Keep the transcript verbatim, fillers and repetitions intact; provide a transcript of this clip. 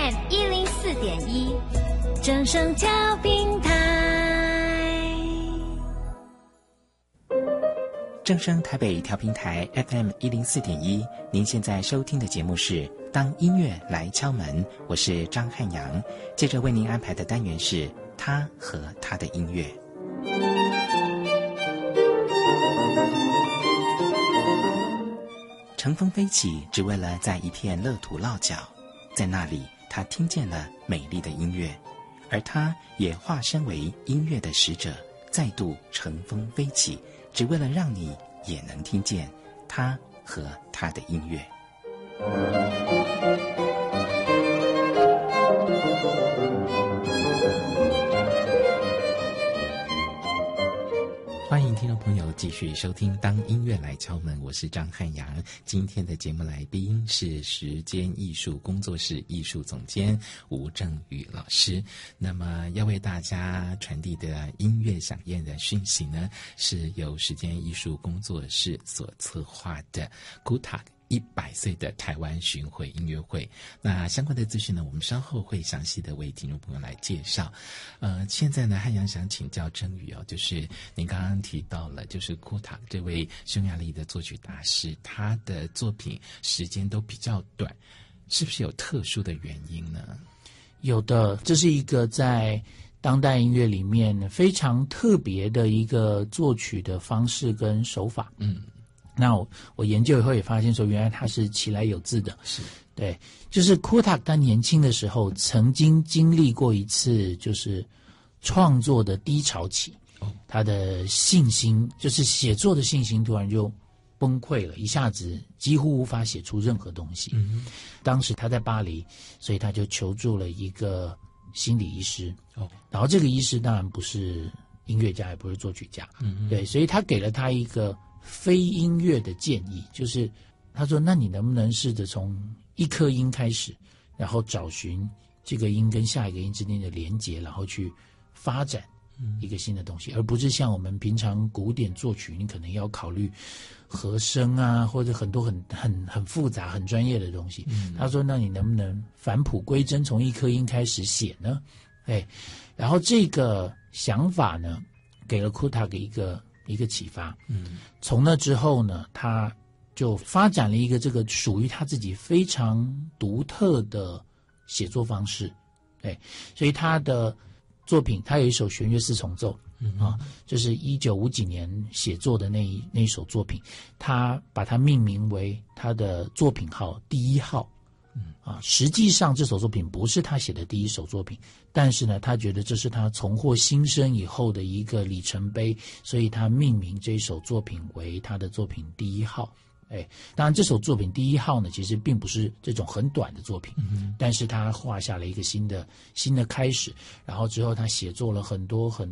M 一零四点一，正声调频台。 正声台北调频台 F M 一零四点一，您现在收听的节目是《当音乐来敲门》，我是张汉阳。接着为您安排的单元是他和他的音乐。乘风飞起，只为了在一片乐土落脚，在那里他听见了美丽的音乐，而他也化身为音乐的使者，再度乘风飞起，只为了让你也能听见他和他的音乐。欢迎听众朋友继续收听《当音乐来敲门》，我是张汉阳。今天的节目来宾是时间艺术工作室艺术总监吴正宇老师。那么要为大家传递的音乐响宴的讯息呢，是由时间艺术工作室所策划的 K U T A K一百岁的台湾巡回音乐会。那相关的资讯呢，我们稍后会详细的为听众朋友来介绍。呃，现在呢，汉阳想请教郑宇哦，就是您刚刚提到了，就是 K U T A K这位匈牙利的作曲大师，他的作品时间都比较短，是不是有特殊的原因呢？ 有的，这是一个在当代音乐里面非常特别的一个作曲的方式跟手法。嗯。那我我研究以后也发现说，原来他是其来有自的，是对，就是 K U T A K 他年轻的时候曾经经历过一次就是创作的低潮期，哦，他的信心就是写作的信心突然就崩溃了，一下子几乎无法写出任何东西。嗯，当时他在巴黎，所以他就求助了一个心理医师，哦，然后这个医师当然不是音乐家，也不是作曲家，嗯，对，所以他给了他一个非音乐的建议，就是他说，那你能不能试着从一颗音开始，然后找寻这个音跟下一个音之间的连结，然后去发展一个新的东西，而不是像我们平常古典作曲，你可能要考虑和声啊，或者很多很很很复杂很专业的东西。嗯，他说，那你能不能返璞归真，从一颗音开始写呢？哎，然后这个想法呢，给了 K U T A K 一个一个启发。嗯，从那之后呢，他就发展了一个这个属于他自己非常独特的写作方式。对，所以他的作品，他有一首弦乐四重奏，嗯啊，就是一九五几年写作的那一那一首作品，他把它命名为他的作品号第一号。嗯啊，实际上这首作品不是他写的第一首作品，但是呢，他觉得这是他重获新生以后的一个里程碑，所以他命名这首作品为他的作品第一号。哎，当然这首作品第一号呢，其实并不是这种很短的作品，嗯，但是他画下了一个新的新的开始，然后之后他写作了很多很